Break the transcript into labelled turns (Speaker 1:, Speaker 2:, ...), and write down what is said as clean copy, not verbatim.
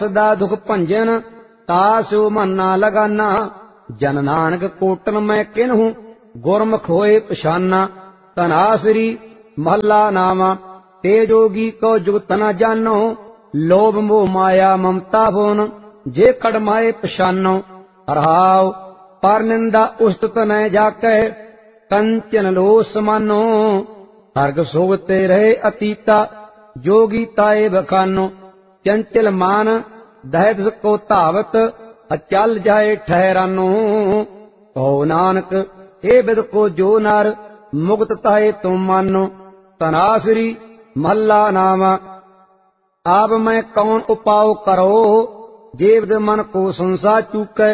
Speaker 1: सदा दुख भंजन तासो मन ना लगाना। जन नानक कोटन मैं किन्हूं गुरमुख होए पछाना। धनासरी महला नामा ते जोगी को जुगत न जानो। लोभ मोह माया ममता भुवन जे कड़माए पछानो। रहाव पर निंदा उस्तत न जाकै कंचन लो समानो। हरग सोवते रहे अतीता जोगी ताए बखानो। चंचल मान दहत को धावत अचल जाए ठहरानो। कहो नानक हे बिद को जो नर मुक्त ताए तुम मानो। धनासरी महला नामा आप मैं कौन उपाव करो। जे बिद मन को संसा चूकै